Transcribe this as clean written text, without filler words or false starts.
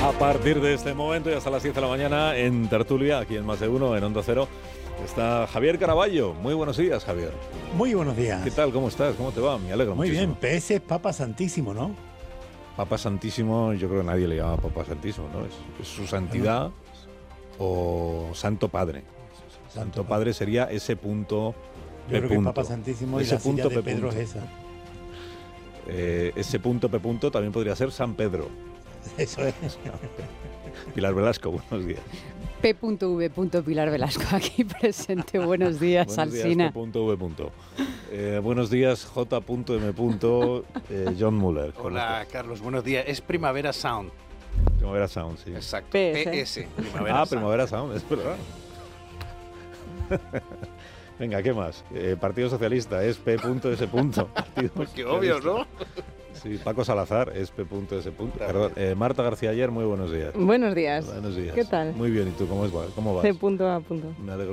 A partir de este momento y hasta las 10 de la mañana en Tertulia, aquí en Más de Uno, en Onda Cero, está Javier Caraballo. Muy buenos días, Javier. Muy buenos días. ¿Qué tal? ¿Cómo estás? ¿Cómo te va? Me alegro Muy muchísimo. bien, PS es Papa Santísimo, ¿no? Papa Santísimo, yo creo que nadie le llama Papa Santísimo, ¿no? Es su santidad o Santo Padre. Santo Padre sería ese punto. Yo creo que Papa Santísimo y ese la silla punto de P. Pedro punto. es esa. Ese punto P. punto también podría ser San Pedro. Eso es. Pilar Velasco, buenos días. P.V. Pilar Velasco aquí presente. Buenos días, Buenos días, Alsina. P.V. Buenos días, J.M. John Muller. Hola, Carlos, buenos días. Es Primavera Sound. Primavera Sound, sí. Exacto. PS. PS. Primavera Sound. Primavera Sound, es verdad. Venga, ¿qué más? Partido Socialista es P.S. Pues qué obvio, ¿no? Sí, Paco Salazar es P.S. Perdón, Marta García Ayer, muy buenos días. Buenos días. Buenos días. ¿Qué tal? Muy bien, ¿y tú cómo vas? De punto a punto. Me alegro.